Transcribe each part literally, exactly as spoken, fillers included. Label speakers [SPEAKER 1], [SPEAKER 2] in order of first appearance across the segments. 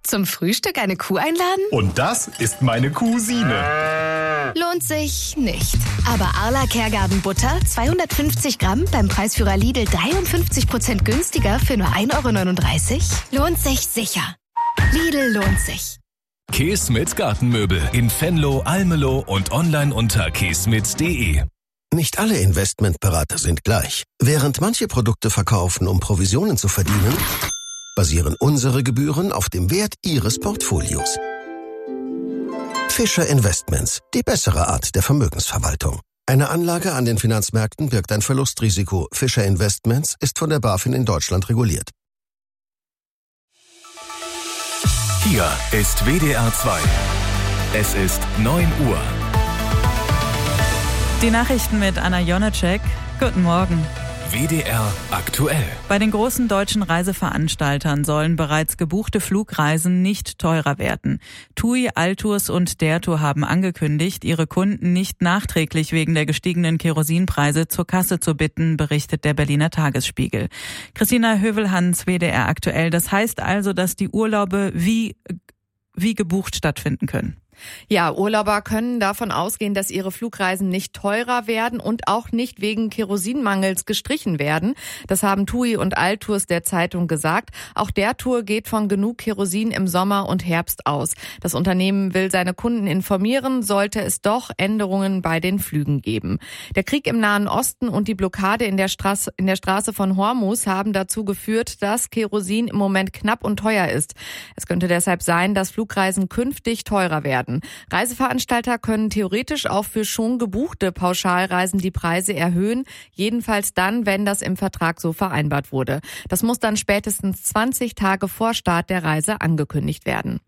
[SPEAKER 1] Zum Frühstück eine Kuh einladen?
[SPEAKER 2] Und das ist meine Cousine.
[SPEAKER 1] Lohnt sich nicht. Aber Arla Kergarten Butter, zweihundertfünfzig Gramm, beim Preisführer Lidl dreiundfünfzig Prozent günstiger für nur ein Euro neununddreißig? Lohnt sich sicher. Lidl lohnt sich.
[SPEAKER 3] Keesmit Gartenmöbel in Venlo, Almelo und online unter keesmit punkt de.
[SPEAKER 4] Nicht alle Investmentberater sind gleich. Während manche Produkte verkaufen, um Provisionen zu verdienen, basieren unsere Gebühren auf dem Wert Ihres Portfolios. Fischer Investments, die bessere Art der Vermögensverwaltung. Eine Anlage an den Finanzmärkten birgt ein Verlustrisiko. Fischer Investments ist von der BaFin in Deutschland reguliert.
[SPEAKER 3] Hier ist W D R zwei. Es ist neun Uhr.
[SPEAKER 5] Die Nachrichten mit Anna Jonacek. Guten Morgen.
[SPEAKER 3] W D R aktuell.
[SPEAKER 5] Bei den großen deutschen Reiseveranstaltern sollen bereits gebuchte Flugreisen nicht teurer werden. TUI, Altours und der Tour haben angekündigt, ihre Kunden nicht nachträglich wegen der gestiegenen Kerosinpreise zur Kasse zu bitten, berichtet der Berliner Tagesspiegel. Christina Hövelhans, W D R aktuell. Das heißt also, dass die Urlaube wie, wie gebucht stattfinden können.
[SPEAKER 6] Ja, Urlauber können davon ausgehen, dass ihre Flugreisen nicht teurer werden und auch nicht wegen Kerosinmangels gestrichen werden. Das haben TUI und Altours der Zeitung gesagt. Auch der Tour geht von genug Kerosin im Sommer und Herbst aus. Das Unternehmen will seine Kunden informieren, sollte es doch Änderungen bei den Flügen geben. Der Krieg im Nahen Osten und die Blockade in der Straße, in der Straße von Hormuz haben dazu geführt, dass Kerosin im Moment knapp und teuer ist. Es könnte deshalb sein, dass Flugreisen künftig teurer werden. Reiseveranstalter können theoretisch auch für schon gebuchte Pauschalreisen die Preise erhöhen, jedenfalls dann, wenn das im Vertrag so vereinbart wurde. Das muss dann spätestens zwanzig Tage vor Start der Reise angekündigt werden.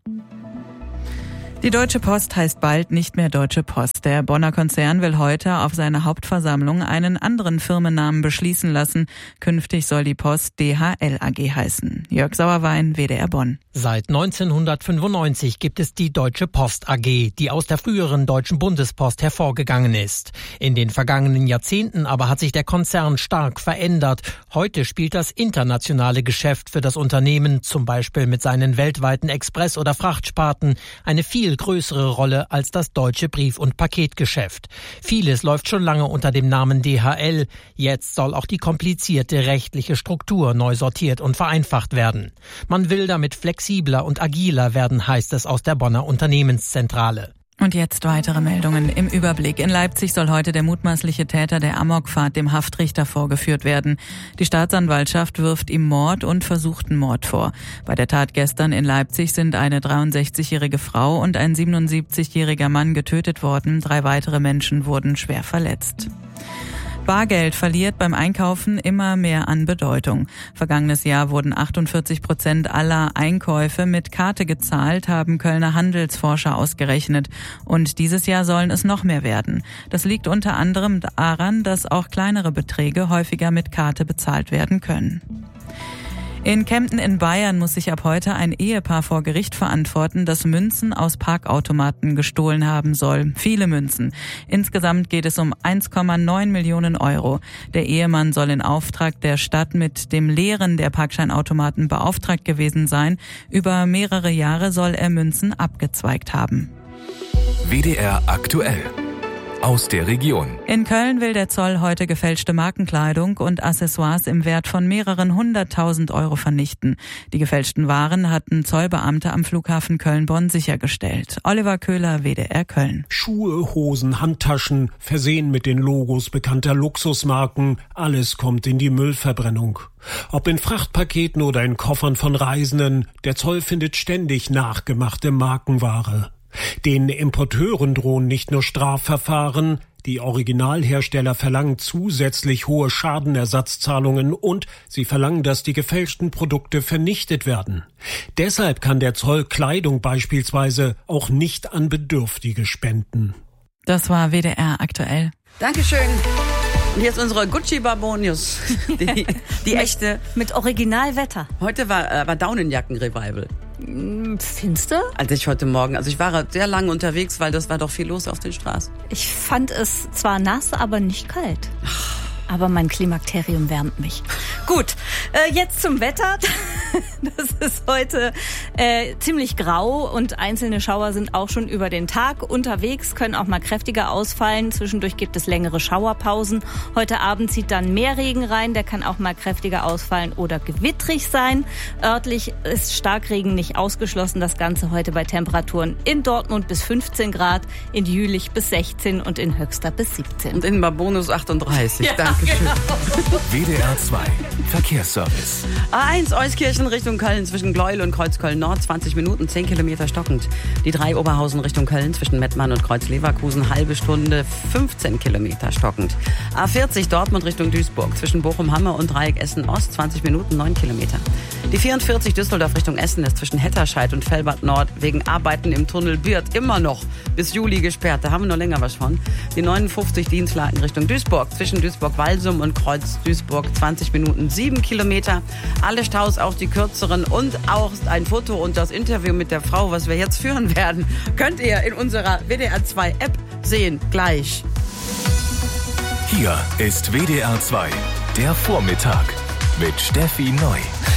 [SPEAKER 5] Die Deutsche Post heißt bald nicht mehr Deutsche Post. Der Bonner Konzern will heute auf seiner Hauptversammlung einen anderen Firmennamen beschließen lassen. Künftig soll die Post D H L A G heißen. Jörg Sauerwein, W D R Bonn.
[SPEAKER 7] Seit neunzehnhundertfünfundneunzig gibt es die Deutsche Post A G, die aus der früheren Deutschen Bundespost hervorgegangen ist. In den vergangenen Jahrzehnten aber hat sich der Konzern stark verändert. Heute spielt das internationale Geschäft für das Unternehmen, zum Beispiel mit seinen weltweiten Express- oder Frachtsparten, eine viel größere Rolle als das deutsche Brief- und Paketgeschäft. Vieles läuft schon lange unter dem Namen D H L. Jetzt soll auch die komplizierte rechtliche Struktur neu sortiert und vereinfacht werden. Man will damit flexibler und agiler werden, heißt es aus der Bonner Unternehmenszentrale.
[SPEAKER 5] Und jetzt weitere Meldungen im Überblick. In Leipzig soll heute der mutmaßliche Täter der Amokfahrt dem Haftrichter vorgeführt werden. Die Staatsanwaltschaft wirft ihm Mord und versuchten Mord vor. Bei der Tat gestern in Leipzig sind eine dreiundsechzigjährige Frau und ein siebenundsiebzigjähriger Mann getötet worden. Drei weitere Menschen wurden schwer verletzt. Bargeld verliert beim Einkaufen immer mehr an Bedeutung. Vergangenes Jahr wurden achtundvierzig Prozent aller Einkäufe mit Karte gezahlt, haben Kölner Handelsforscher ausgerechnet. Und dieses Jahr sollen es noch mehr werden. Das liegt unter anderem daran, dass auch kleinere Beträge häufiger mit Karte bezahlt werden können. In Kempten in Bayern muss sich ab heute ein Ehepaar vor Gericht verantworten, das Münzen aus Parkautomaten gestohlen haben soll. Viele Münzen. Insgesamt geht es um eins Komma neun Millionen Euro. Der Ehemann soll in Auftrag der Stadt mit dem Leeren der Parkscheinautomaten beauftragt gewesen sein. Über mehrere Jahre soll er Münzen abgezweigt haben.
[SPEAKER 3] W D R aktuell. Aus der Region.
[SPEAKER 5] In Köln will der Zoll heute gefälschte Markenkleidung und Accessoires im Wert von mehreren hunderttausend Euro vernichten. Die gefälschten Waren hatten Zollbeamte am Flughafen Köln-Bonn sichergestellt. Oliver Köhler, W D R Köln.
[SPEAKER 8] Schuhe, Hosen, Handtaschen, versehen mit den Logos bekannter Luxusmarken, alles kommt in die Müllverbrennung. Ob in Frachtpaketen oder in Koffern von Reisenden, der Zoll findet ständig nachgemachte Markenware. Den Importeuren drohen nicht nur Strafverfahren, die Originalhersteller verlangen zusätzlich hohe Schadenersatzzahlungen und sie verlangen, dass die gefälschten Produkte vernichtet werden. Deshalb kann der Zoll Kleidung beispielsweise auch nicht an Bedürftige spenden.
[SPEAKER 5] Das war W D R aktuell.
[SPEAKER 9] Dankeschön. Und jetzt unsere Gucci Barbonius, die, die echte.
[SPEAKER 10] Mit Originalwetter.
[SPEAKER 9] Heute war, äh, war Daunenjacken-Revival.
[SPEAKER 10] Findest du?
[SPEAKER 9] Als ich heute Morgen, also ich war sehr lange unterwegs, weil das war doch viel los auf den Straßen.
[SPEAKER 10] Ich fand es zwar nass, aber nicht kalt. Aber mein Klimakterium wärmt mich. Gut, äh, jetzt zum Wetter. Das ist heute äh, ziemlich grau und einzelne Schauer sind auch schon über den Tag unterwegs, können auch mal kräftiger ausfallen. Zwischendurch gibt es längere Schauerpausen. Heute Abend zieht dann mehr Regen rein, der kann auch mal kräftiger ausfallen oder gewittrig sein. Örtlich ist Starkregen nicht ausgeschlossen. Das Ganze heute bei Temperaturen in Dortmund bis fünfzehn Grad, in Jülich bis sechzehn und in Höxter bis siebzehn.
[SPEAKER 9] Und in Babonus achtunddreißig.
[SPEAKER 10] Ja,
[SPEAKER 9] Dankeschön.
[SPEAKER 10] genau.
[SPEAKER 3] W D R zwei Verkehrsservice.
[SPEAKER 9] A eins Euskirchen Richtung Köln zwischen Gleuel und Kreuzköln-Nord, zwanzig Minuten, zehn Kilometer stockend. Die drei Oberhausen Richtung Köln zwischen Mettmann und Kreuz-Leverkusen, halbe Stunde, fünfzehn Kilometer stockend. A vierzig Dortmund Richtung Duisburg zwischen Bochum-Hamme und Dreieck Essen-Ost, zwanzig Minuten, neun Kilometer. Die vierundvierzig Düsseldorf Richtung Essen ist zwischen Hetterscheid und Velbert Nord wegen Arbeiten im Tunnel Birth immer noch bis Juli gesperrt. Da haben wir noch länger was von. Die neunundfünfzig Dienstlaken Richtung Duisburg zwischen Duisburg-Walsum und Kreuz-Duisburg, zwanzig Minuten, sieben Kilometer. Alle Staus, auch die kürzeren, und auch ein Foto und das Interview mit der Frau, was wir jetzt führen werden, könnt ihr in unserer W D R zwei App sehen. Gleich.
[SPEAKER 3] Hier ist W D R zwei, der Vormittag mit Steffi Neu.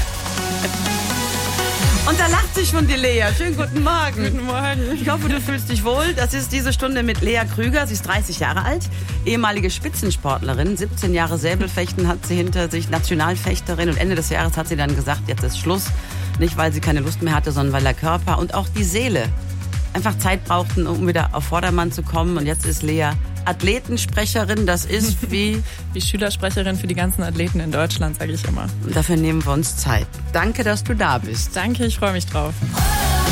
[SPEAKER 9] Und da lacht sich schon die Lea. Schönen guten Morgen.
[SPEAKER 6] Guten Morgen.
[SPEAKER 9] Ich hoffe, du fühlst dich wohl. Das ist diese Stunde mit Lea Krüger. Sie ist dreißig Jahre alt, ehemalige Spitzensportlerin. siebzehn Jahre Säbelfechten hat sie hinter sich, Nationalfechterin. Und Ende des Jahres hat sie dann gesagt, jetzt ist Schluss. Nicht, weil sie keine Lust mehr hatte, sondern weil der Körper und auch die Seele einfach Zeit brauchten, um wieder auf Vordermann zu kommen. Und jetzt ist Lea Athletensprecherin. Das ist wie...
[SPEAKER 6] Wie Schülersprecherin für die ganzen Athleten in Deutschland, sage ich immer.
[SPEAKER 9] Und dafür nehmen wir uns Zeit. Danke, dass du da bist.
[SPEAKER 6] Danke, ich freue mich drauf.